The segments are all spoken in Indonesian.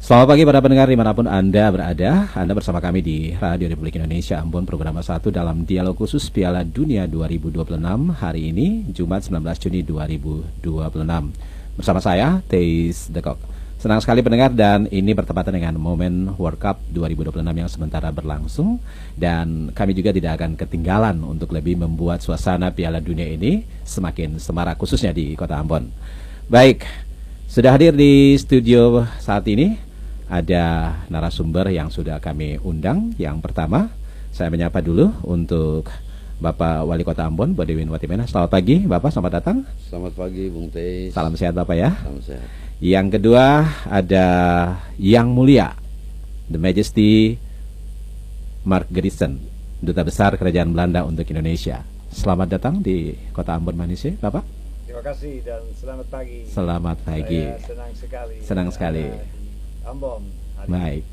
Selamat pagi para pendengar dimanapun Anda berada. Anda bersama kami di Radio Republik Indonesia Ambon, program 1 dalam dialog khusus Piala Dunia 2026. Hari ini Jumat 19 Juni 2026. Bersama saya Teis Dekok. Senang sekali pendengar, dan ini bertepatan dengan momen World Cup 2026 yang sementara berlangsung. Dan kami juga tidak akan ketinggalan untuk lebih membuat suasana Piala Dunia ini semakin semarak, khususnya di Kota Ambon. Baik, sudah hadir di studio saat ini ada narasumber yang sudah kami undang. Yang pertama, saya menyapa dulu untuk Bapak Wali Kota Ambon, Bodewin Watimena. Selamat pagi Bapak, selamat datang. Selamat pagi Bung Teis. Salam sehat Bapak ya. Salam sehat. Yang kedua ada Yang Mulia The Majesty Mark Gerritsen, Duta Besar Kerajaan Belanda untuk Indonesia. Selamat datang di Kota Ambon Manise Bapak. Terima kasih dan selamat pagi. Selamat pagi. Saya senang sekali. Senang sekali. Ambon. Baik.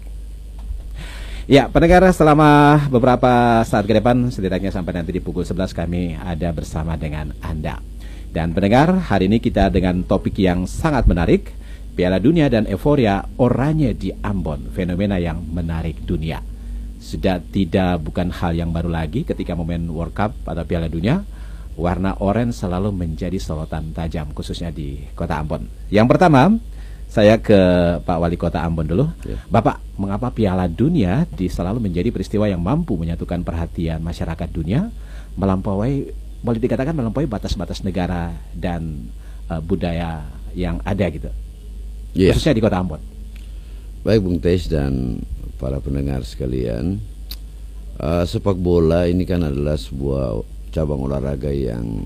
Ya, pendengar, selama beberapa saat ke depan, setidaknya sampai nanti di pukul 11 kami ada bersama dengan Anda. Dan pendengar, hari ini kita dengan topik yang sangat menarik, Piala Dunia dan euforia oranye di Ambon, fenomena yang menarik dunia. Sudah bukan hal yang baru lagi ketika momen World Cup atau Piala Dunia, warna oranye selalu menjadi sorotan tajam, khususnya di Kota Ambon. Yang pertama, saya ke Pak Wali Kota Ambon dulu. Ya. Bapak, mengapa Piala Dunia selalu menjadi peristiwa yang mampu menyatukan perhatian masyarakat dunia, boleh dikatakan melampaui batas-batas negara dan budaya yang ada gitu, khususnya di Kota Ambon? Baik Bung Teis dan para pendengar sekalian, sepak bola ini kan adalah sebuah cabang olahraga yang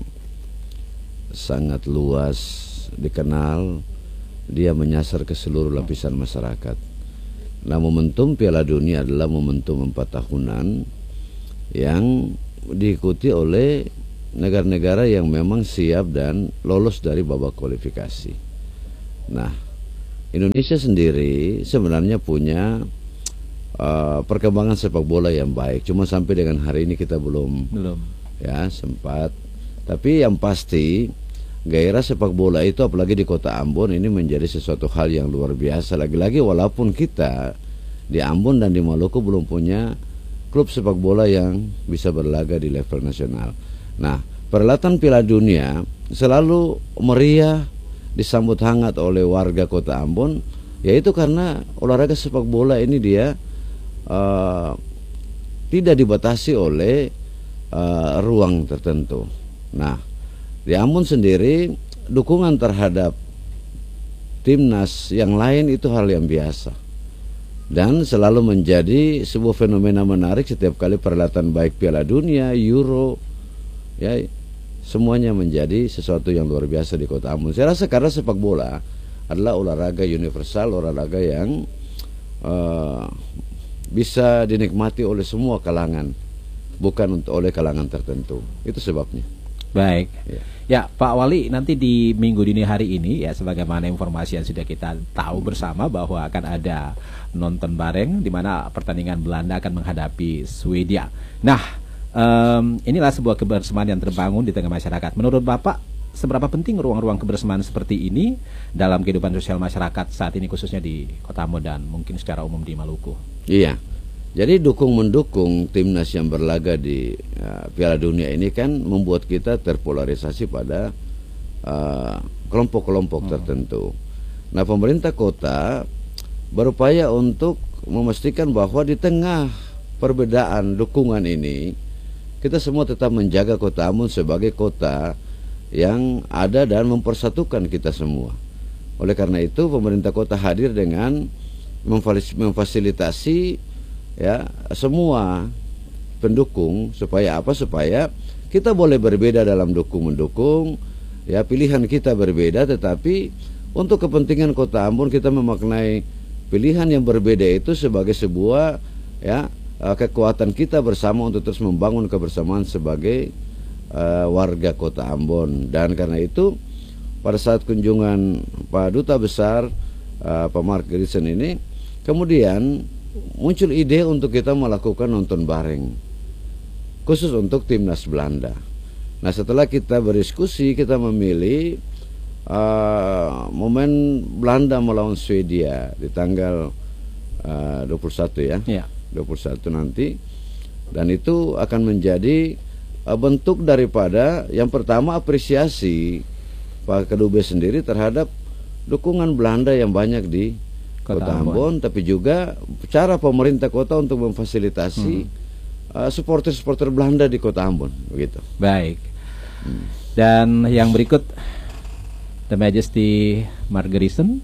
sangat luas dikenal. Dia menyasar ke seluruh lapisan masyarakat. Nah, momentum Piala Dunia adalah momentum 4 tahunan yang diikuti oleh negara-negara yang memang siap dan lolos dari babak kualifikasi. Nah, Indonesia sendiri sebenarnya punya perkembangan sepak bola yang baik. Cuma sampai dengan hari ini kita belum ya sempat. Tapi yang pasti gairah sepak bola itu apalagi di Kota Ambon ini menjadi sesuatu hal yang luar biasa. Lagi-lagi walaupun kita di Ambon dan di Maluku belum punya klub sepak bola yang bisa berlaga di level nasional. Nah, perhelatan Piala Dunia selalu meriah, disambut hangat oleh warga Kota Ambon, yaitu karena olahraga sepak bola ini dia tidak dibatasi oleh ruang tertentu. Nah, di Ambon sendiri dukungan terhadap timnas yang lain itu hal yang biasa dan selalu menjadi sebuah fenomena menarik setiap kali perhelatan baik Piala Dunia, Euro, ya semuanya menjadi sesuatu yang luar biasa di Kota Ambon. Saya rasa karena sepak bola adalah olahraga universal, olahraga yang bisa dinikmati oleh semua kalangan, bukan oleh kalangan tertentu. Itu sebabnya. Baik. Ya, Pak Wali, nanti di minggu dini hari ini ya, sebagaimana informasi yang sudah kita tahu bersama bahwa akan ada nonton bareng di mana pertandingan Belanda akan menghadapi Swedia. Nah, inilah sebuah kebersamaan yang terbangun di tengah masyarakat. Menurut Bapak, seberapa penting ruang-ruang kebersamaan seperti ini dalam kehidupan sosial masyarakat saat ini, khususnya di Kota Ambon dan mungkin secara umum di Maluku? Iya. Jadi mendukung timnas yang berlaga di Piala Dunia ini kan membuat kita terpolarisasi pada kelompok-kelompok tertentu. Nah, pemerintah kota berupaya untuk memastikan bahwa di tengah perbedaan dukungan ini, kita semua tetap menjaga Kota Ambon sebagai kota yang ada dan mempersatukan kita semua. Oleh karena itu, pemerintah kota hadir dengan memfasilitasi ya semua pendukung supaya apa? Supaya kita boleh berbeda dalam mendukung, ya pilihan kita berbeda, tetapi untuk kepentingan Kota Ambon kita memaknai pilihan yang berbeda itu sebagai sebuah ya kekuatan kita bersama untuk terus membangun kebersamaan sebagai warga Kota Ambon. Dan karena itu pada saat kunjungan Pak Duta Besar Pak Mark Gerritsen ini, kemudian muncul ide untuk kita melakukan nonton bareng khusus untuk timnas Belanda. Nah, setelah kita berdiskusi, kita memilih momen Belanda melawan Swedia di tanggal 21 ya, Ya. 21 nanti, dan itu akan menjadi bentuk daripada yang pertama apresiasi Pak Kedubes sendiri terhadap dukungan Belanda yang banyak di Kota Ambon, tapi juga cara pemerintah kota untuk memfasilitasi supporter-supporter Belanda di Kota Ambon, begitu. Baik. Dan yang berikut, The Majesty Margerison,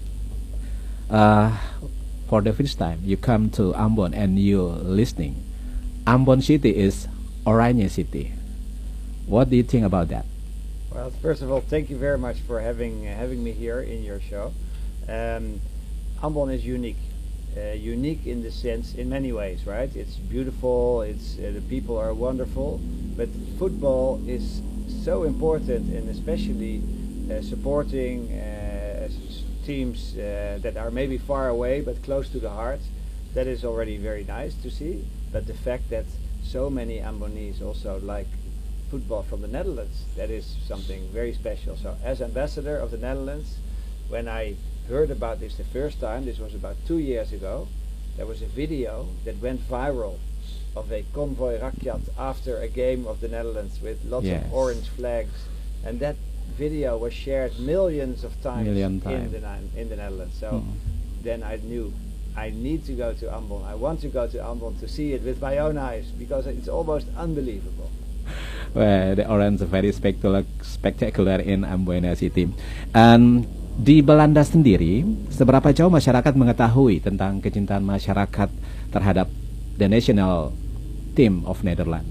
for the first time you come to Ambon and you listening. Ambon City is Oranye City. What do you think about that? Well, first of all, thank you very much for having me here in your show. Ambon is unique. Unique in the sense, in many ways, right? It's beautiful, it's the people are wonderful, but football is so important, and especially supporting teams that are maybe far away but close to the heart. That is already very nice to see. But the fact that so many Ambonese also like football from the Netherlands, that is something very special. So as ambassador of the Netherlands, when I heard about this the first time, this was about 2 years ago, there was a video that went viral of a convoy rakyat after a game of the Netherlands with lots Yes. of orange flags, and that video was shared millions of times, Million in times. the Netherlands. So then I knew I need to go to Ambon. I want to go to Ambon to see it with my own eyes, because it's almost unbelievable. Well, the orange is very spectacular in Ambon City. And di Belanda sendiri, seberapa jauh masyarakat mengetahui tentang kecintaan masyarakat terhadap the national team of Netherlands?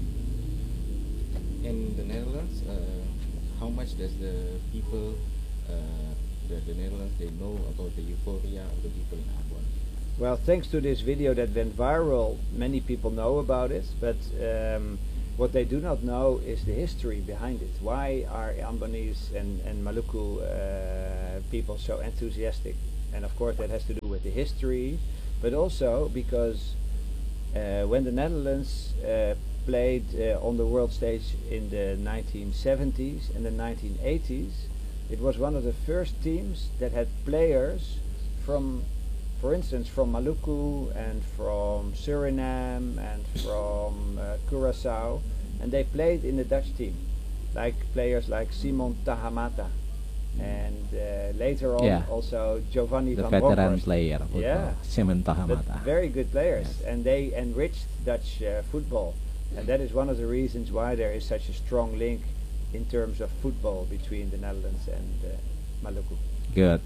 In the Netherlands, how much does the people, the Netherlands, they know about the euphoria of the people in Ambon? Well, thanks to this video that went viral, many people know about it, but what they do not know is the history behind it. Why are Ambonese and Maluku people so enthusiastic? And of course that has to do with the history, but also because when the Netherlands played on the world stage in the 1970s and the 1980s, it was one of the first teams that had players from, for instance, from Maluku and from Suriname and from Curaçao, and they played in the Dutch team, like players like Simon Tahamata, and later on also Giovanni the van veteran Bronckhorst. player, Simon But Tahamata. very good players, Yes. and they enriched Dutch football, and that is one of the reasons why there is such a strong link in terms of football between the Netherlands and Maluku. Good.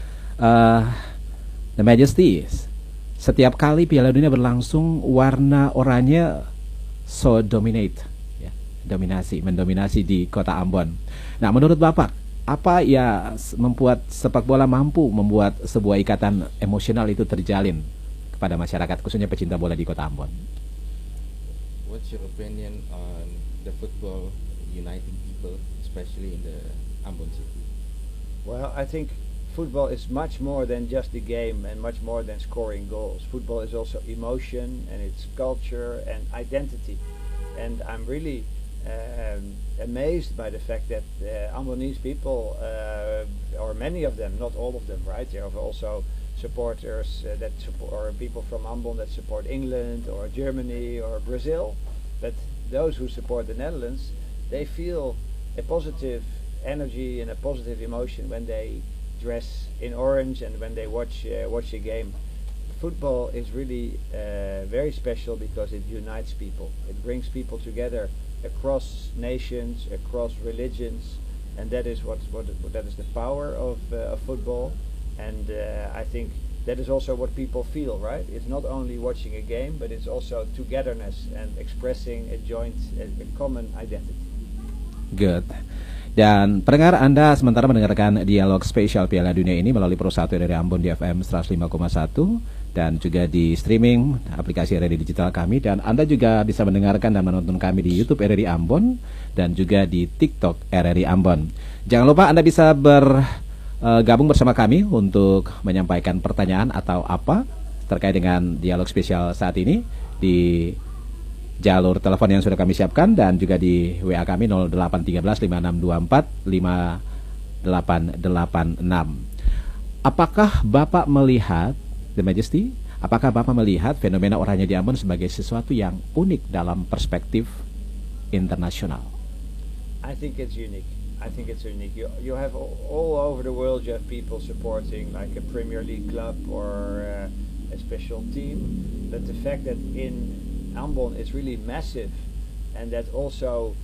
The Majesty, setiap kali Piala Dunia berlangsung, warna oranye so dominate, ya, mendominasi di kota Ambon. Nah, menurut Bapak, apa ya membuat sepak bola mampu membuat sebuah ikatan emosional itu terjalin kepada masyarakat, khususnya pecinta bola di kota Ambon? What's your opinion on the football uniting people, especially in the Ambon city? Well, I think football is much more than just a game and much more than scoring goals. Football is also emotion, and it's culture and identity. And I'm really amazed by the fact that Ambonese people, or many of them, not all of them, right? There are also supporters that support, or people from Ambon that support England or Germany or Brazil. But those who support the Netherlands, they feel a positive energy and a positive emotion when they dress in orange and when they watch a game. Football is really very special because it unites people. It brings people together across nations, across religions, and that is that is the power of football. And I think that is also what people feel, right? It's not only watching a game, but it's also togetherness and expressing a common identity. Good. Dan pendengar, Anda sementara mendengarkan dialog spesial Piala Dunia ini melalui Pro 1 dari Ambon di FM 105,1 dan juga di streaming aplikasi RRI Digital kami, dan Anda juga bisa mendengarkan dan menonton kami di YouTube RRI Ambon dan juga di TikTok RRI Ambon. Jangan lupa Anda bisa bergabung bersama kami untuk menyampaikan pertanyaan atau apa terkait dengan dialog spesial saat ini di jalur telepon yang sudah kami siapkan dan juga di WA kami 0813 5624 5 Apakah Bapak melihat, The Majesty, apakah Bapak melihat fenomena oranye di Ambon sebagai sesuatu yang unik dalam perspektif internasional? I think it's unique. I think it's unique. You have all over the world, you have people supporting like a Premier League club or a special team. But the fact that in Ambon is really massive, and that also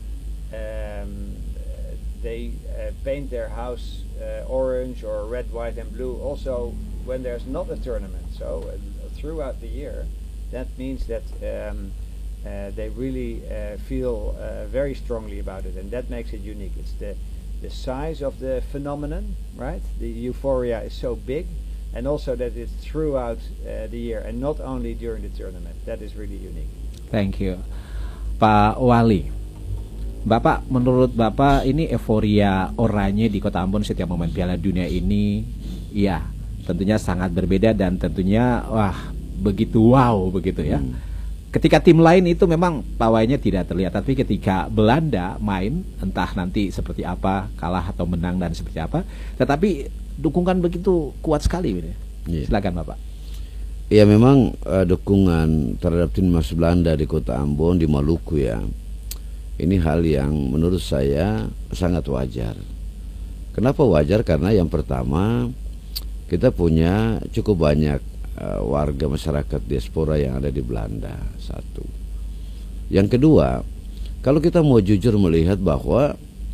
they paint their house orange or red, white and blue also when there's not a tournament. So throughout the year, that means that they really feel very strongly about it, and that makes it unique. It's the size of the phenomenon, right? The euphoria is so big, and also that it's throughout the year and not only during the tournament. That is really unique. Thank you. Pak Wali, Bapak, menurut Bapak ini euforia oranye di Kota Ambon setiap momen Piala Dunia ini, ya tentunya sangat berbeda dan tentunya wah begitu wow begitu ya. Ketika tim lain itu memang pawainya tidak terlihat, tapi ketika Belanda main, entah nanti seperti apa, kalah atau menang dan seperti apa, tetapi dukungan begitu kuat sekali. Yeah. Silakan Bapak. Ya memang dukungan terhadap timnas Belanda di Kota Ambon, di Maluku ya, ini hal yang menurut saya sangat wajar. Kenapa wajar? Karena yang pertama, kita punya cukup banyak warga masyarakat diaspora yang ada di Belanda, satu. Yang kedua, kalau kita mau jujur melihat bahwa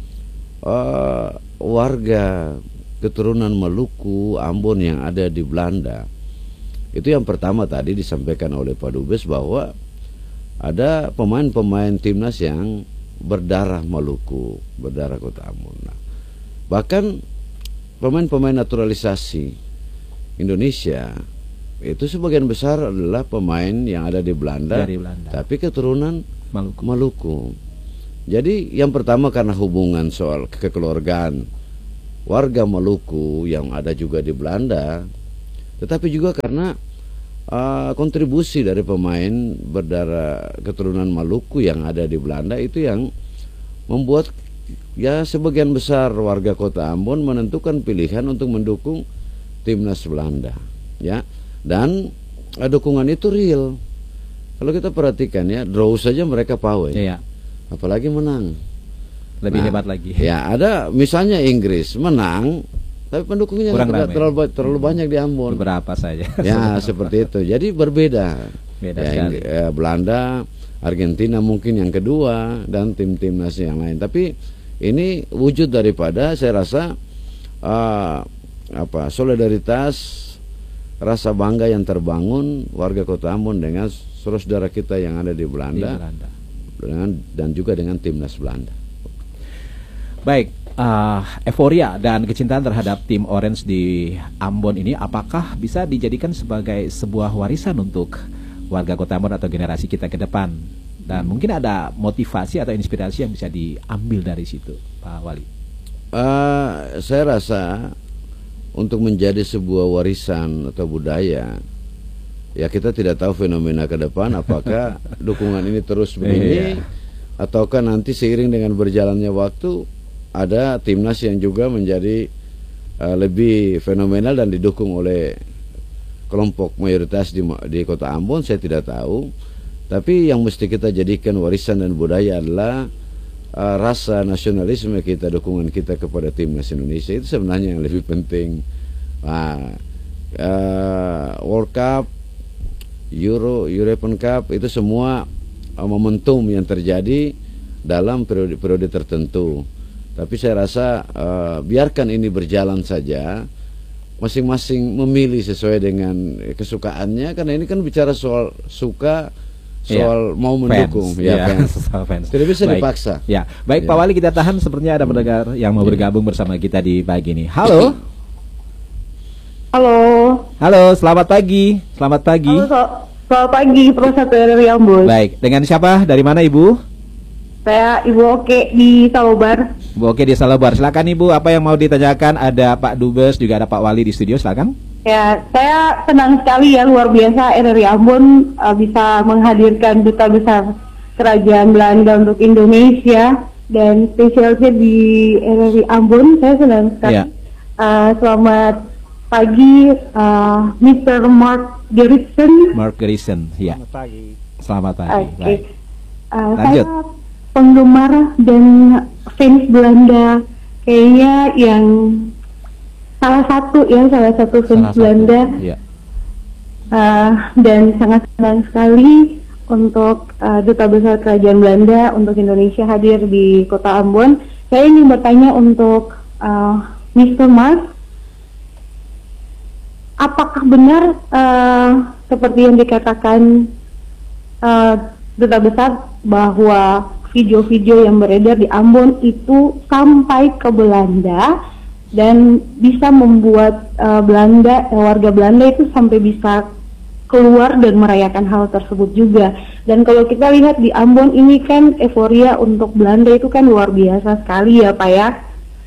warga keturunan Maluku, Ambon yang ada di Belanda, itu yang pertama tadi disampaikan oleh Pak Dubes bahwa ada pemain-pemain timnas yang berdarah Maluku, berdarah Kota Ambon. Nah, bahkan pemain-pemain naturalisasi Indonesia itu sebagian besar adalah pemain yang ada di Belanda, tapi keturunan Maluku. Jadi yang pertama karena hubungan soal kekeluargaan warga Maluku yang ada juga di Belanda, tetapi juga karena kontribusi dari pemain berdarah keturunan Maluku yang ada di Belanda itu yang membuat ya sebagian besar warga Kota Ambon menentukan pilihan untuk mendukung timnas Belanda, ya. Dan dukungan itu real. Kalau kita perhatikan ya, draw saja mereka pawai, ya. Apalagi menang. Lebih hebat lagi. Ya ada misalnya Inggris menang, tapi pendukungnya tidak terlalu banyak di Ambon. Beberapa saja. Ya seperti itu. Jadi berbeda. Beda ya, sekali. Belanda, Argentina mungkin yang kedua dan tim-timnas yang lain. Tapi ini wujud daripada saya rasa solidaritas, rasa bangga yang terbangun warga Kota Ambon dengan saudara kita yang ada di Belanda. Dan juga dengan timnas Belanda. Baik. Euforia dan kecintaan terhadap tim Orange di Ambon ini apakah bisa dijadikan sebagai sebuah warisan untuk warga Kota Ambon atau generasi kita ke depan? Dan mungkin ada motivasi atau inspirasi yang bisa diambil dari situ, Pak Wali. Saya rasa untuk menjadi sebuah warisan atau budaya, ya kita tidak tahu fenomena ke depan apakah dukungan ini terus begini ataukah nanti seiring dengan berjalannya waktu ada timnas yang juga menjadi lebih fenomenal dan didukung oleh kelompok mayoritas di Kota Ambon. Saya tidak tahu, tapi yang mesti kita jadikan warisan dan budaya adalah rasa nasionalisme kita, dukungan kita kepada timnas Indonesia. Itu sebenarnya yang lebih penting. World Cup, European Cup itu semua momentum yang terjadi dalam periode tertentu. Tapi saya rasa biarkan ini berjalan saja, masing-masing memilih sesuai dengan kesukaannya, karena ini kan bicara soal suka, soal mau mendukung, fans. Tidak bisa dipaksa. Ya, baik Pak Wali, kita tahan. Sepertinya ada pendengar yang mau bergabung bersama kita di pagi ini. Halo. Halo. Halo, selamat pagi. Selamat pagi. Halo, selamat pagi, Pro1 RRI Ambon. Baik, dengan siapa? Dari mana Ibu? Saya Ibu Oke di Salobar. Ibu Oke di Salobar. Silakan Ibu, apa yang mau ditanyakan? Ada Pak Dubes, juga ada Pak Wali di studio, silakan. Ya, saya senang sekali ya, luar biasa RRI Ambon bisa menghadirkan duta besar Kerajaan Belanda untuk Indonesia. dan spesialnya di RRI Ambon. Saya senang sekali. Ya. Selamat pagi, Mr. Mark Garrison. Mark Garrison, ya. Selamat pagi. Selamat pagi. Oke. Baik. Saya penggemar dan fans Belanda, kayaknya yang salah satu fans Belanda. Ya. Dan sangat senang sekali untuk Duta Besar Kerajaan Belanda untuk Indonesia hadir di Kota Ambon. Saya ingin bertanya untuk Mr. Mark, apakah benar seperti yang dikatakan Duta Besar bahwa video-video yang beredar di Ambon itu sampai ke Belanda dan bisa membuat warga Belanda itu sampai bisa keluar dan merayakan hal tersebut juga. Dan kalau kita lihat di Ambon ini kan euforia untuk Belanda itu kan luar biasa sekali ya Pak ya.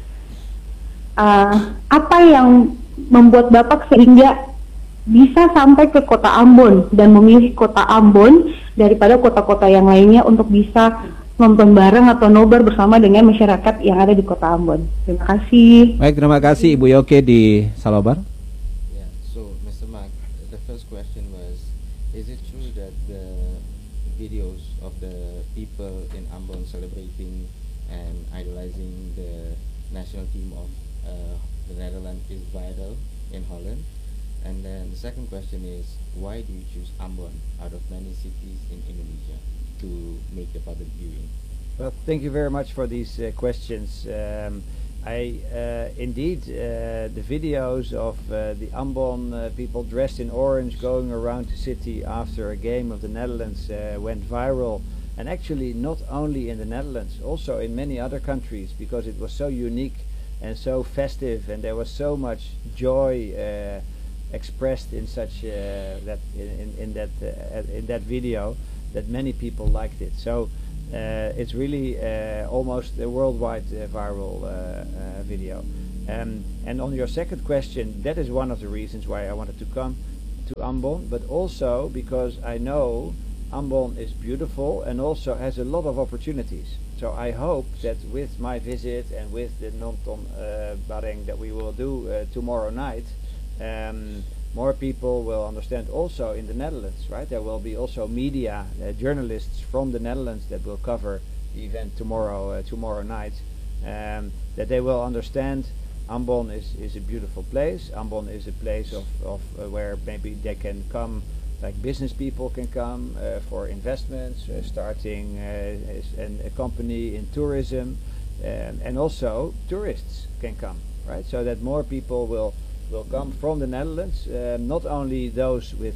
Apa yang membuat Bapak sehingga bisa sampai ke kota Ambon dan memilih kota Ambon daripada kota-kota yang lainnya untuk bisa nonton bareng atau nobar bersama dengan masyarakat yang ada di kota Ambon. Terima kasih. Baik, terima kasih Ibu Yoke di Salobar. Yeah, so Mr. Mark, the first question was, is it true that the videos of the people in Ambon celebrating and idolizing the national team of the Netherlands is viral in Holland? And then the second question is, why do you choose Ambon out of many cities in Indonesia to make the public viewing? Well, thank you very much for these questions. Indeed, the videos of the Ambon people dressed in orange going around the city after a game of the Netherlands went viral, and actually not only in the Netherlands, also in many other countries, because it was so unique and so festive, and there was so much joy expressed in such in that video that many people liked it. So it's really almost a worldwide viral video. And on your second question, that is one of the reasons why I wanted to come to Ambon, but also because I know Ambon is beautiful and also has a lot of opportunities. So I hope that with my visit and with the Nonton Bareng that we will do tomorrow night, more people will understand also in the Netherlands, right? There will be also media, journalists from the Netherlands that will cover the event tomorrow night, that they will understand Ambon is a beautiful place. Ambon is a place of where maybe they can come, like business people can come for investments, starting a company in tourism, and also tourists can come, right? So that more people will come from the Netherlands, not only those with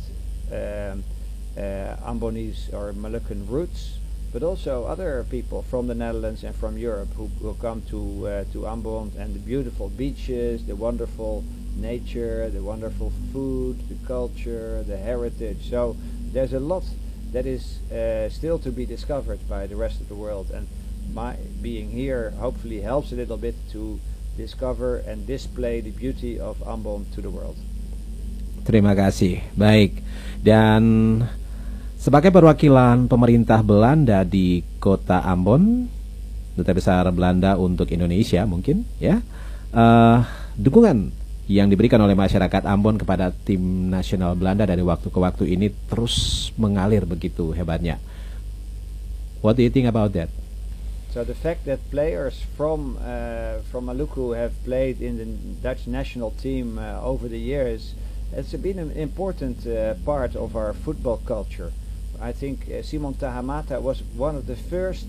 Ambonese or Moluccan roots, but also other people from the Netherlands and from Europe who will come to Ambon and the beautiful beaches, the wonderful nature, the wonderful food, the culture, the heritage. So there's a lot that is still to be discovered by the rest of the world, and my being here hopefully helps a little bit to discover and display the beauty of Ambon to the world. Terima kasih. Baik. Dan sebagai perwakilan pemerintah Belanda di Kota Ambon, Duta Besar Belanda untuk Indonesia mungkin ya, dukungan yang diberikan oleh masyarakat Ambon kepada tim nasional Belanda dari waktu ke waktu ini terus mengalir begitu hebatnya. What do you think about that? So the fact that players from Maluku have played in the Dutch national team over the years, it's been an important part of our football culture. I think Simon Tahamata was one of the first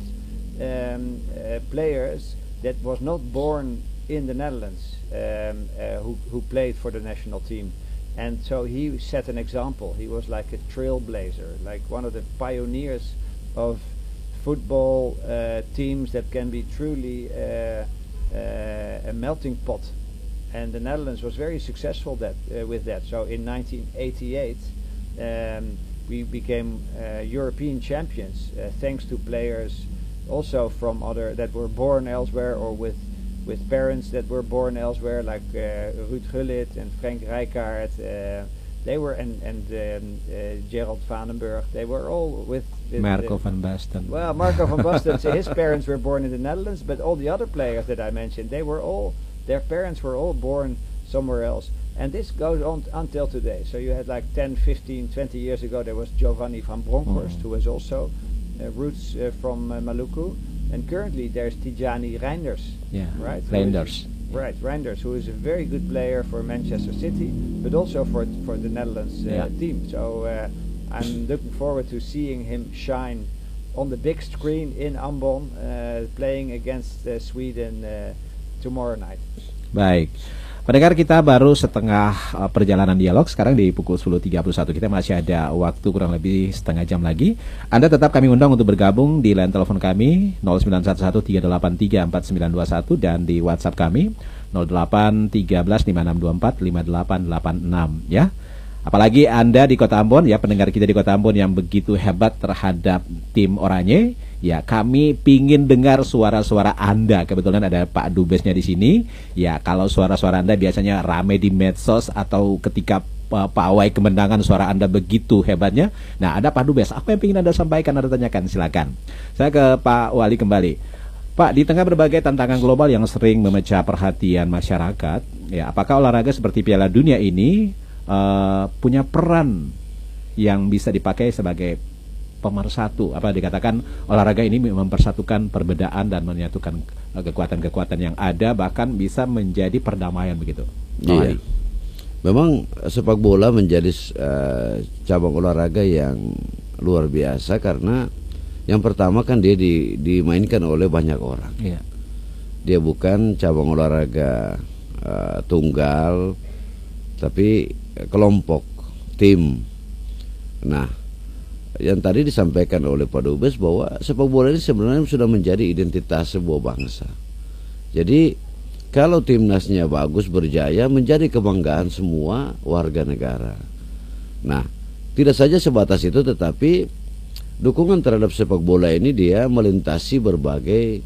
players that was not born in the Netherlands who played for the national team, and so he set an example. He was like a trailblazer, like one of the pioneers of football teams that can be truly a melting pot, and the Netherlands was very successful with that. So in 1988 we became European champions thanks to players also from other that were born elsewhere, or with parents that were born elsewhere, like Ruud Gullit and Frank Rijkaard, They were and Gerald Vandenberg. They were all with Marco van Basten. Well, Marco van Basten. So his parents were born in the Netherlands, but all the other players that I mentioned, their parents were all born somewhere else. And this goes on until today. So you had like 10, 15, 20 years ago, there was Giovanni van Bronckhorst, who was also roots from Maluku. And currently there's Tijani Reinders. Yeah, right? Reinders. Right, Reinders, who is a very good player for Manchester City, but also for the Netherlands team. So I'm looking forward to seeing him shine on the big screen in Ambon, playing against Sweden tomorrow night. Baik. Pendengar, kita baru setengah perjalanan dialog. Sekarang di pukul 10.31. Kita masih ada waktu kurang lebih setengah jam lagi. Anda tetap kami undang untuk bergabung di line telepon kami 0911-383-4921 dan di WhatsApp kami 0813-5624-5886 ya. Apalagi Anda di Kota Ambon ya, pendengar kita di Kota Ambon yang begitu hebat terhadap tim Oranye, ya kami pingin dengar suara-suara Anda. Kebetulan ada Pak Dubesnya di sini. Ya, kalau suara-suara Anda biasanya rame di medsos atau ketika pawai kemenangan suara Anda begitu hebatnya. Nah, ada Pak Dubes. Apa yang ingin Anda sampaikan, Anda tanyakan, silakan. Saya ke Pak Wali kembali. Pak, di tengah berbagai tantangan global yang sering memecah perhatian masyarakat, ya apakah olahraga seperti Piala Dunia ini punya peran yang bisa dipakai sebagai pemersatu? Apa dikatakan olahraga ini mempersatukan perbedaan dan menyatukan kekuatan-kekuatan yang ada, bahkan bisa menjadi perdamaian begitu? Iya. Memang sepak bola menjadi cabang olahraga yang luar biasa karena yang pertama kan dia dimainkan oleh banyak orang. Iya. Dia bukan cabang olahraga tunggal, tapi kelompok, tim. Nah, yang tadi disampaikan oleh Pak Dubes bahwa sepak bola ini sebenarnya sudah menjadi identitas sebuah bangsa. Jadi kalau timnasnya bagus, berjaya, menjadi kebanggaan semua warga negara. Nah, tidak saja sebatas itu, tetapi dukungan terhadap sepak bola ini dia melintasi berbagai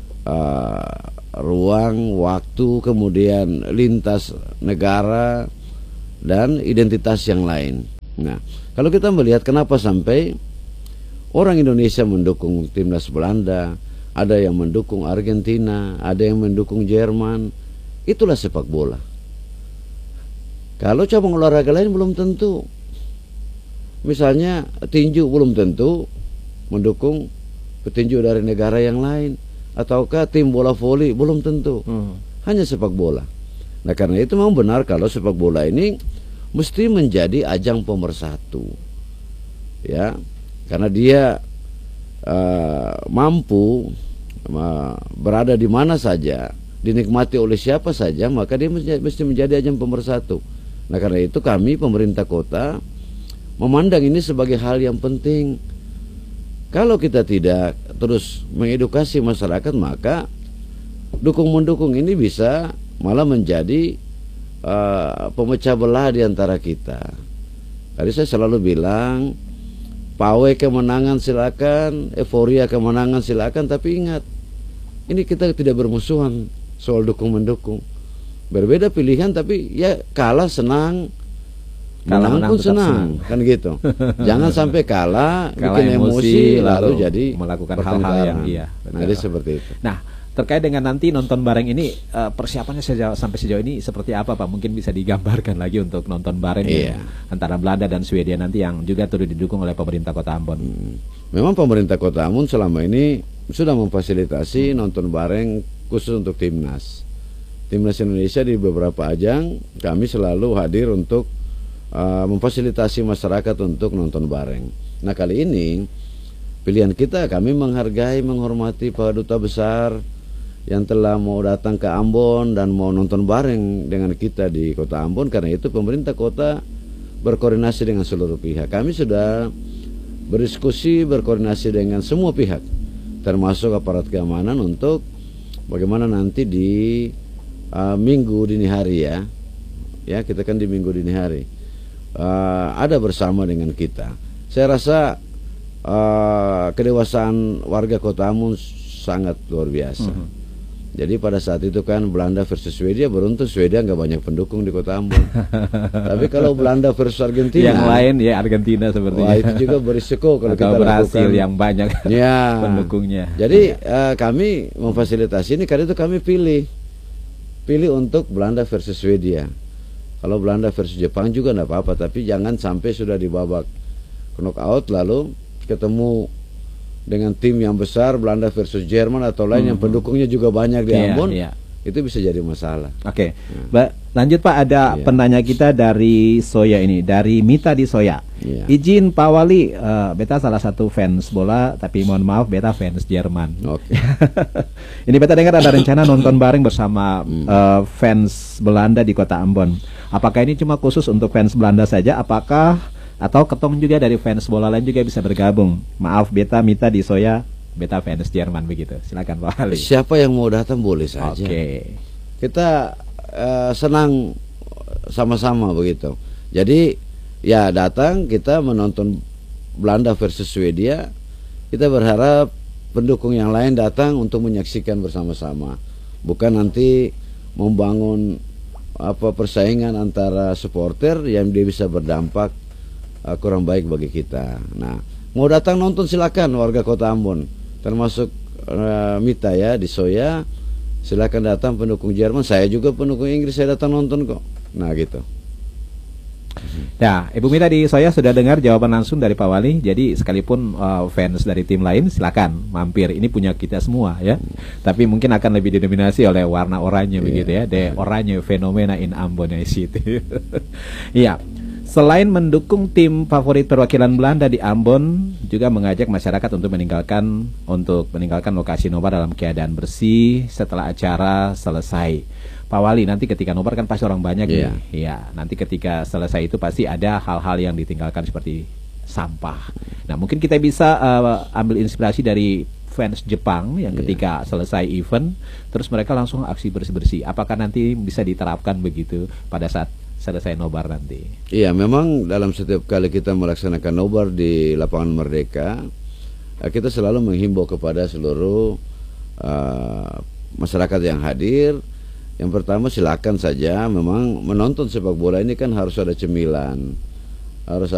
ruang, waktu, kemudian lintas negara dan identitas yang lain. Nah, kalau kita melihat kenapa sampai orang Indonesia mendukung timnas Belanda, ada yang mendukung Argentina, ada yang mendukung Jerman, itulah sepak bola. Kalau cabang olahraga lain belum tentu. Misalnya tinju belum tentu mendukung petinju dari negara yang lain, ataukah tim bola voli belum tentu. Hanya sepak bola. Nah, karena itu memang benar kalau sepak bola ini mesti menjadi ajang pemersatu, ya, karena dia mampu berada di mana saja, dinikmati oleh siapa saja, maka dia mesti menjadi ajang pemersatu. Nah, karena itu kami pemerintah kota memandang ini sebagai hal yang penting. Kalau kita tidak terus mengedukasi masyarakat, maka dukung-mendukung ini bisa malah menjadi pemecah belah di antara kita. Tadi saya selalu bilang, pawai kemenangan silakan, euforia kemenangan silakan, tapi ingat, ini kita tidak bermusuhan soal dukung-mendukung. Berbeda pilihan, tapi ya kalah senang, menang pun senang, kan gitu. Jangan sampai kalah bikin emosi lalu jadi melakukan hal-hal yang jadi seperti itu. Nah, terkait dengan nanti nonton bareng ini, persiapannya sampai sejauh ini seperti apa Pak? Mungkin bisa digambarkan lagi untuk nonton bareng antara Belanda dan Swedia nanti yang juga turut didukung oleh pemerintah Kota Ambon. Memang pemerintah Kota Ambon selama ini sudah memfasilitasi nonton bareng khusus untuk timnas Indonesia di beberapa ajang. Kami selalu hadir untuk memfasilitasi masyarakat untuk nonton bareng. Nah, kali ini pilihan kita, kami menghargai, menghormati Pak Duta Besar yang telah mau datang ke Ambon dan mau nonton bareng dengan kita di Kota Ambon. Karena itu pemerintah kota berkoordinasi dengan seluruh pihak. Kami sudah berdiskusi, berkoordinasi dengan semua pihak, termasuk aparat keamanan, untuk bagaimana nanti di minggu dini hari ya, kita kan di minggu dini hari ada bersama dengan kita. Saya rasa kedewasaan warga Kota Ambon sangat luar biasa. Jadi pada saat itu kan Belanda versus Swedia, beruntung Swedia nggak banyak pendukung di kota Ambon. Tapi kalau Belanda versus Argentina, yang lain ya Argentina sepertinya. wah itu juga berisiko kalau Atau kita Brasil lakukan. yang banyak Ya. pendukungnya. Jadi kami memfasilitasi ini karena itu kami pilih untuk Belanda versus Swedia. Kalau Belanda versus Jepang juga enggak apa-apa, tapi jangan sampai sudah di babak knockout lalu ketemu dengan tim yang besar Belanda versus Jerman atau lain yang pendukungnya juga banyak di Iya, Ambon, iya. itu bisa jadi masalah. Oke, lanjut Pak, ada Iya. penanya kita dari Soya ini, dari Mita di Soya. Iya. Izin Pak Wali, beta salah satu fans bola, tapi mohon maaf beta fans Jerman. Oke. Ini beta dengar ada rencana nonton bareng bersama fans Belanda di kota Ambon. Apakah ini cuma khusus untuk fans Belanda saja? Apakah atau ketong juga dari fans bola lain juga bisa bergabung? Maaf, beta Mita di Soya, beta fans Jerman begitu. Silakan Pak Wali. Siapa yang mau datang boleh saja. Oke. Kita senang sama-sama begitu. Jadi ya datang kita menonton Belanda versus Swedia. Kita berharap pendukung yang lain datang untuk menyaksikan bersama-sama. Bukan nanti membangun persaingan antara supporter yang dia bisa berdampak kurang baik bagi kita. Nah, mau datang nonton silakan warga kota Ambon, termasuk Mita ya di Soya. Silakan datang pendukung Jerman, saya juga pendukung Inggris, saya datang nonton kok. Nah gitu. Ya, Ibu Mita di Soya sudah dengar jawaban langsung dari Pak Wali. Jadi sekalipun fans dari tim lain silakan mampir. Ini punya kita semua ya. Tapi mungkin akan lebih didominasi oleh warna oranye begitu ya. The oranye fenomena in Ambon City. Iya. Selain mendukung tim favorit perwakilan Belanda di Ambon, juga mengajak masyarakat untuk meninggalkan lokasi nobar dalam keadaan bersih setelah acara selesai. Pak Wali, nanti ketika nobar kan pasti orang banyak nih. Iya, nanti ketika selesai itu pasti ada hal-hal yang ditinggalkan seperti sampah. Nah, mungkin kita bisa ambil inspirasi dari fans Jepang yang ketika selesai event, terus mereka langsung aksi bersih-bersih. Apakah nanti bisa diterapkan begitu pada saat selesai nobar nanti? Iya, memang dalam setiap kali kita melaksanakan nobar di Lapangan Merdeka, kita selalu menghimbau kepada seluruh masyarakat yang hadir. Yang pertama silakan saja, memang menonton sepak bola ini kan harus ada cemilan, harus